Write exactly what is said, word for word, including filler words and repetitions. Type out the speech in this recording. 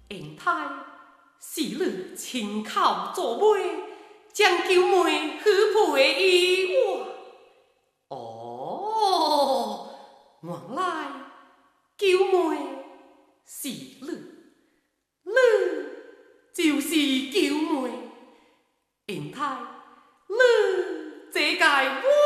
英太是你亲口做媒，将九妹许配于我。哦，原来九妹是你，你就是九妹。英太，你这届我。